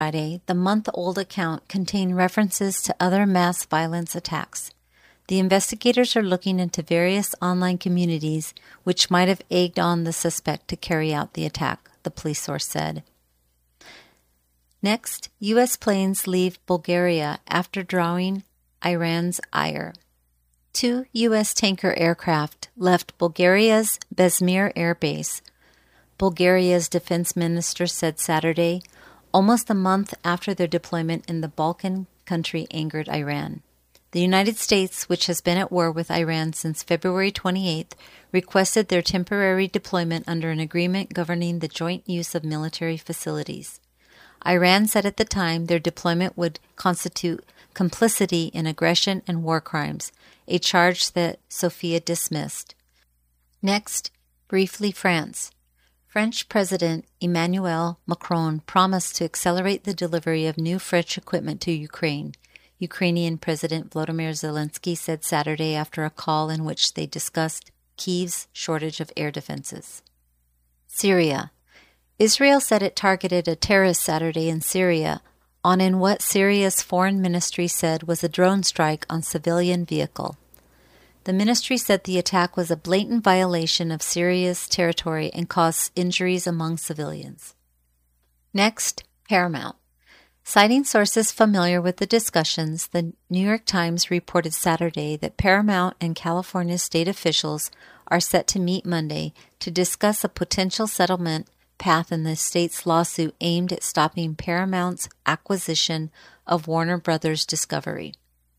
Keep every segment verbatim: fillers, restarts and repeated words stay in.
Friday, the month-old account contained references to other mass violence attacks. The investigators are looking into various online communities which might have egged on the suspect to carry out the attack, the police source said. Next, U S planes leave Bulgaria after drawing Iran's ire. Two U S tanker aircraft left Bulgaria's Bezmir Air Base, Bulgaria's defense minister said Saturday, almost a month after their deployment in the Balkan country angered Iran. The United States, which has been at war with Iran since February twenty-eighth, requested their temporary deployment under an agreement governing the joint use of military facilities. Iran said at the time their deployment would constitute complicity in aggression and war crimes, a charge that Sofia dismissed. Next, briefly France. French President Emmanuel Macron promised to accelerate the delivery of new French equipment to Ukraine. Ukrainian President Volodymyr Zelensky said Saturday after a call in which they discussed Kyiv's shortage of air defenses. Syria. Israel said it targeted a terrorist Saturday in Syria on in what Syria's foreign ministry said was a drone strike on civilian vehicle. The ministry said the attack was a blatant violation of Syria's territory and caused injuries among civilians. Next, Paramount. Citing sources familiar with the discussions, the New York Times reported Saturday that Paramount and California state officials are set to meet Monday to discuss a potential settlement path in the state's lawsuit aimed at stopping Paramount's acquisition of Warner Brothers Discovery.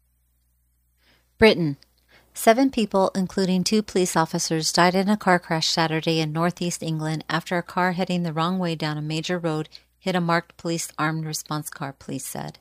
Britain. Seven people, including two police officers, died in a car crash Saturday in northeast England after a car heading the wrong way down a major road hit a marked police armed response car, police said.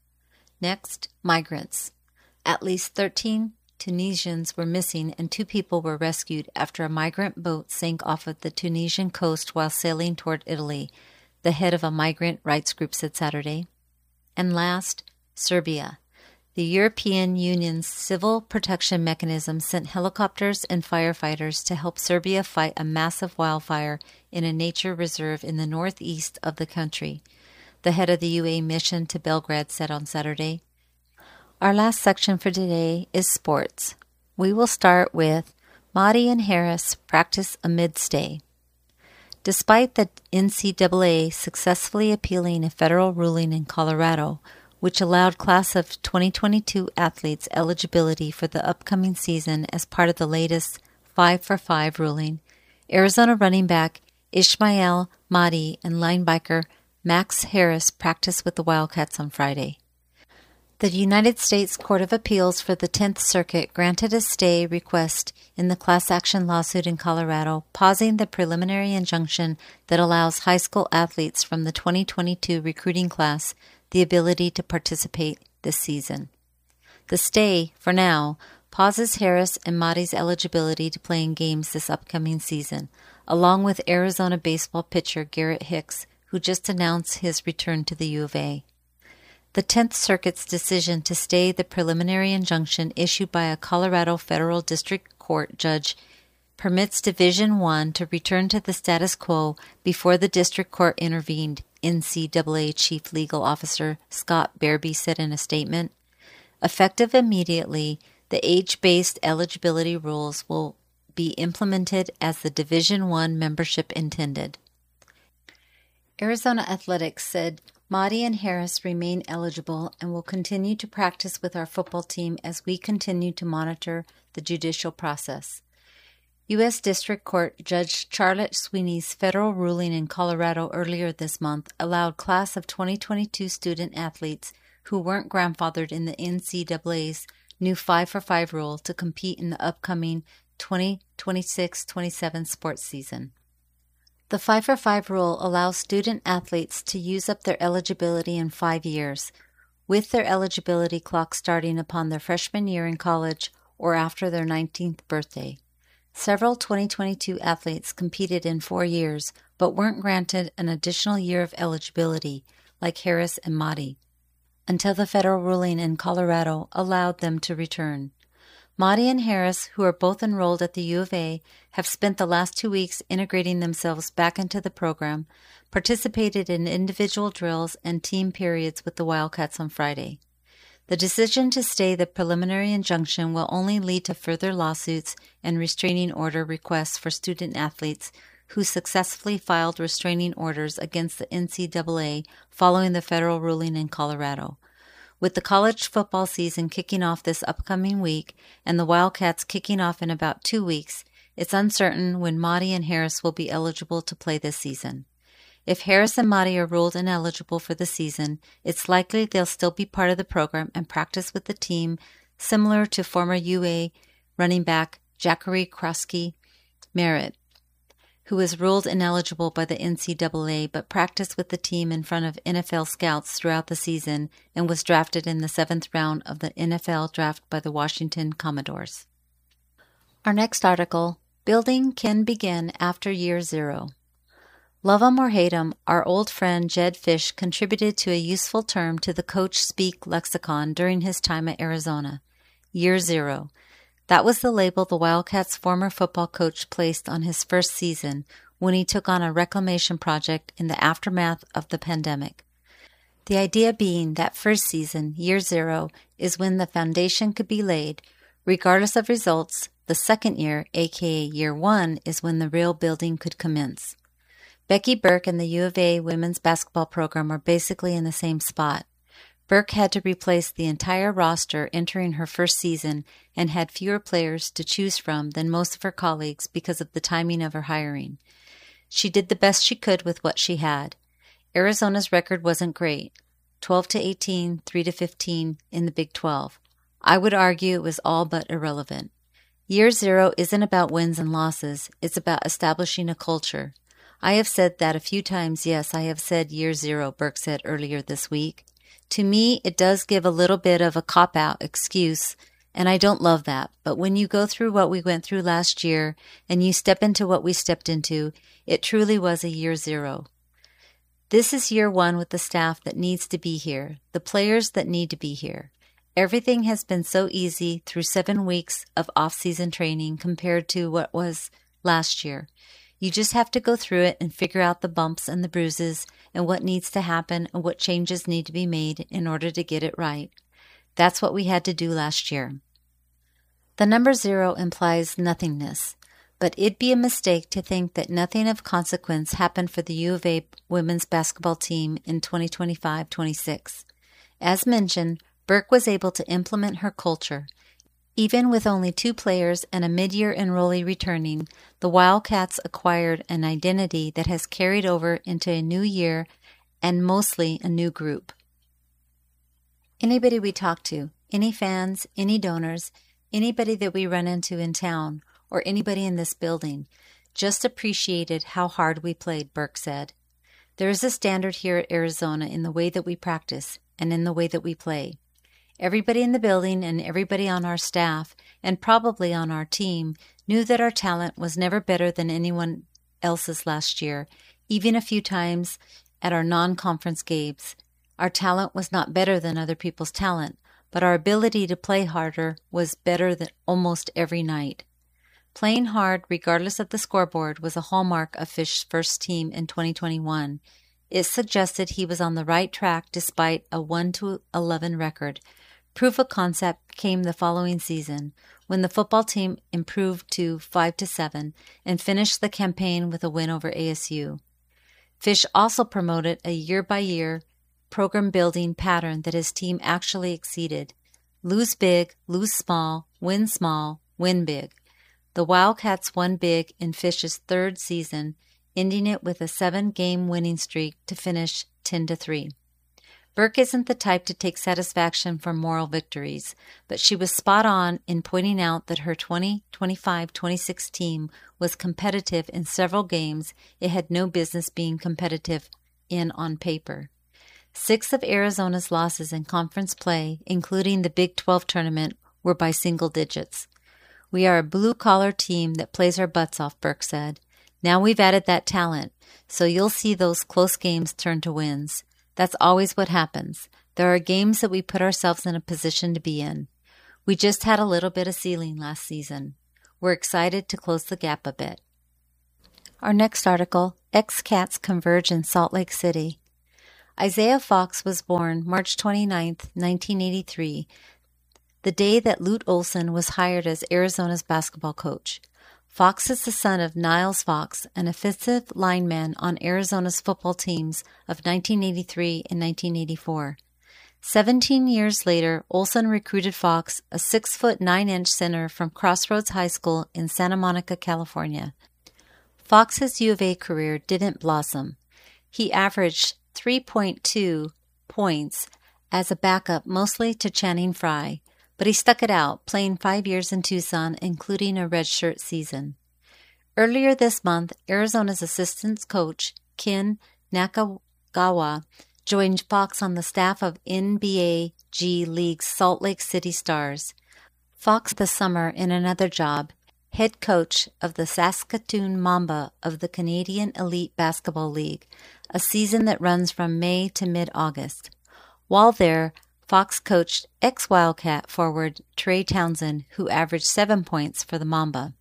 Next, migrants. At least thirteen Tunisians were missing and two people were rescued after a migrant boat sank off of the Tunisian coast while sailing toward Italy, the head of a migrant rights group said Saturday. And last, Serbia. The European Union's civil protection mechanism sent helicopters and firefighters to help Serbia fight a massive wildfire in a nature reserve in the northeast of the country, the head of the U A mission to Belgrade said on Saturday. Our last section for today is sports. We will start with Mahdi and Harris practice amid stay. Despite the N C double A successfully appealing a federal ruling in Colorado, which allowed class of twenty twenty-two athletes eligibility for the upcoming season as part of the latest five for five ruling, Arizona running back Ishmael Mahdi and linebacker Max Harris practiced with the Wildcats on Friday. The United States Court of Appeals for the Tenth Circuit granted a stay request in the class action lawsuit in Colorado, pausing the preliminary injunction that allows high school athletes from the twenty twenty-two recruiting class the ability to participate this season. The stay, for now, pauses Harris and Mahdi's eligibility to play in games this upcoming season, along with Arizona baseball pitcher Garrett Hicks, who just announced his return to the U of A. The Tenth Circuit's decision to stay the preliminary injunction issued by a Colorado Federal District Court judge permits Division One to return to the status quo before the district court intervened, N C double A Chief Legal Officer Scott Bearby said in a statement. Effective immediately, the age-based eligibility rules will be implemented as the Division One membership intended. Arizona Athletics said Mahdi and Harris remain eligible and will continue to practice with our football team as we continue to monitor the judicial process. U S District Court Judge Charlotte Sweeney's federal ruling in Colorado earlier this month allowed class of twenty twenty-two student athletes who weren't grandfathered in the N C double A's new five for five rule to compete in the upcoming twenty twenty-six twenty-seven sports season. The five for five rule allows student athletes to use up their eligibility in five years, with their eligibility clock starting upon their freshman year in college or after their nineteenth birthday. Several twenty twenty-two athletes competed in four years, but weren't granted an additional year of eligibility, like Harris and Mahdi, until the federal ruling in Colorado allowed them to return. Maddie and Harris, who are both enrolled at the U of A, have spent the last two weeks integrating themselves back into the program, participated in individual drills and team periods with the Wildcats on Friday. The decision to stay the preliminary injunction will only lead to further lawsuits and restraining order requests for student athletes who successfully filed restraining orders against the N C double A following the federal ruling in Colorado. With the college football season kicking off this upcoming week and the Wildcats kicking off in about two weeks, it's uncertain when Maddie and Harris will be eligible to play this season. If Harris and Maddie are ruled ineligible for the season, it's likely they'll still be part of the program and practice with the team, similar to former U A running back Jackery Krosky Merritt, who was ruled ineligible by the N C double A but practiced with the team in front of N F L scouts throughout the season and was drafted in the seventh round of the N F L draft by the Washington Commodores. Our next article, Building Can Begin After Year Zero. Love 'em or hate 'em, our old friend Jedd Fisch contributed to a useful term to the Coach Speak lexicon during his time at Arizona. Year Zero. That was the label the Wildcats' former football coach placed on his first season when he took on a reclamation project in the aftermath of the pandemic. The idea being that first season, Year Zero, is when the foundation could be laid. Regardless of results, the second year, aka Year One, is when the real building could commence. Becky Burke and the U of A women's basketball program are basically in the same spot. Burke had to replace the entire roster entering her first season and had fewer players to choose from than most of her colleagues because of the timing of her hiring. She did the best she could with what she had. Arizona's record wasn't great, twelve to eighteen, three to fifteen in the Big twelve. I would argue it was all but irrelevant. Year Zero isn't about wins and losses, it's about establishing a culture. I have said that a few times, yes, I have said Year Zero, Burke said earlier this week. To me, it does give a little bit of a cop-out excuse, and I don't love that. But when you go through what we went through last year and you step into what we stepped into, it truly was a Year Zero. This is Year One with the staff that needs to be here, the players that need to be here. Everything has been so easy through seven weeks of off-season training compared to what was last year. You just have to go through it and figure out the bumps and the bruises and what needs to happen and what changes need to be made in order to get it right. That's what we had to do last year. The number zero implies nothingness, but it'd be a mistake to think that nothing of consequence happened for the U of A women's basketball team in twenty twenty-five twenty-six. As mentioned, Burke was able to implement her culture. Even with only two players and a mid-year enrollee returning, the Wildcats acquired an identity that has carried over into a new year and mostly a new group. Anybody we talk to, any fans, any donors, anybody that we run into in town, or anybody in this building, just appreciated how hard we played, Burke said. There is a standard here at Arizona in the way that we practice and in the way that we play. Everybody in the building and everybody on our staff, and probably on our team, knew that our talent was never better than anyone else's last year, even a few times at our non-conference games. Our talent was not better than other people's talent, but our ability to play harder was better than almost every night. Playing hard, regardless of the scoreboard, was a hallmark of Fisch's first team in twenty twenty-one. It suggested he was on the right track despite a one to eleven record. Proof of concept came the following season, when the football team improved to five to seven and finished the campaign with a win over A S U. Fisch also promoted a year-by-year program-building pattern that his team actually exceeded. Lose big, lose small, win small, win big. The Wildcats won big in Fisch's third season, ending it with a seven-game winning streak to finish ten to three. Burke isn't the type to take satisfaction from moral victories, but she was spot on in pointing out that her twenty twenty-five twenty-six team was competitive in several games it had no business being competitive in on paper. Six of Arizona's losses in conference play, including the Big twelve tournament, were by single digits. We are a blue-collar team that plays our butts off, Burke said. Now we've added that talent, so you'll see those close games turn to wins. That's always what happens. There are games that we put ourselves in a position to be in. We just had a little bit of ceiling last season. We're excited to close the gap a bit. Our next article, X-Cats Converge in Salt Lake City. Isaiah Fox was born March twenty-ninth, nineteen eighty-three, the day that Lute Olson was hired as Arizona's basketball coach. Fox is the son of Niles Fox, an offensive lineman on Arizona's football teams of nineteen eighty-three and nineteen eighty-four. Seventeen years later, Olson recruited Fox, a six foot nine inch center from Crossroads High School in Santa Monica, California. Fox's U of A career didn't blossom. He averaged three point two points as a backup mostly to Channing Frye, but he stuck it out, playing five years in Tucson, including a redshirt season. Earlier this month, Arizona's assistant coach, Ken Nakagawa, joined Fox on the staff of N B A G League's Salt Lake City Stars. Fox this summer in another job, head coach of the Saskatoon Mamba of the Canadian Elite Basketball League, a season that runs from May to mid-August. While there, Fox coached ex-Wildcat forward Trey Townsend, who averaged seven points for the Mamba.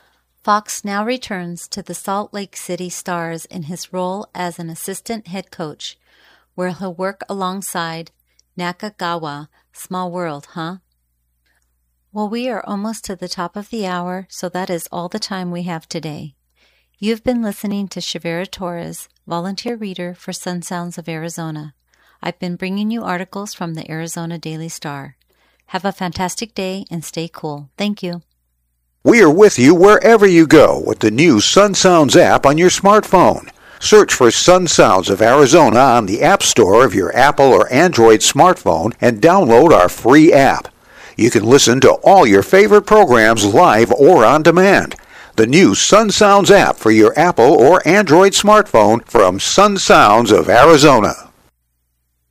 Fox now returns to the Salt Lake City Stars in his role as an assistant head coach, where he'll work alongside Nakagawa. Small world, huh? Well, we are almost to the top of the hour, so that is all the time we have today. You've been listening to Shavera Torres, volunteer reader for Sun Sounds of Arizona. I've been bringing you articles from the Arizona Daily Star. Have a fantastic day and stay cool. Thank you. We are with you wherever you go with the new Sun Sounds app on your smartphone. Search for Sun Sounds of Arizona on the App Store of your Apple or Android smartphone and download our free app. You can listen to all your favorite programs live or on demand. The new Sun Sounds app for your Apple or Android smartphone from Sun Sounds of Arizona.